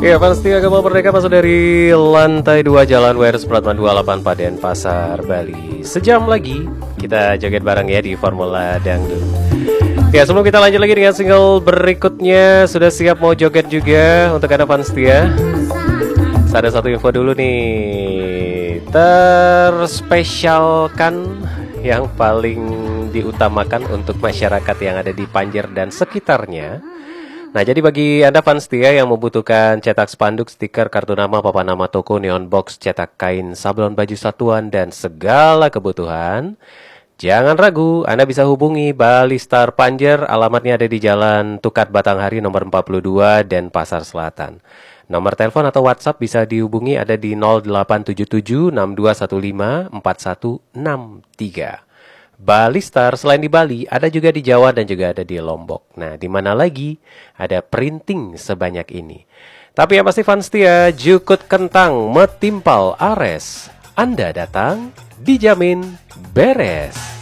Ya, pasti Agama Merdeka masuk dari lantai 2 Jalan WR Supratman 28 Paden Pasar, Bali. Sejam lagi kita joget bareng ya di Formula Dangdut. Ya, sebelum kita lanjut lagi dengan single berikutnya, sudah siap mau joget juga untuk Anda fans setia? Ada satu info dulu nih, terspesialkan yang paling diutamakan untuk masyarakat yang ada di Panjer dan sekitarnya. Nah, jadi bagi Anda fans setia yang membutuhkan cetak spanduk, stiker, kartu nama, papan nama toko, neon box, cetak kain, sablon baju satuan, dan segala kebutuhan, jangan ragu, Anda bisa hubungi Bali Star Panjer. Alamatnya ada di Jalan Tukat Batanghari nomor 42 dan Pasar Selatan. Nomor telepon atau WhatsApp bisa dihubungi ada di 0877 6215 4163. Bali Star selain di Bali ada juga di Jawa dan juga ada di Lombok. Nah, di mana lagi ada printing sebanyak ini? Tapi yang pasti fans setia, jukut kentang metimpal ares. Anda datang dijamin beres.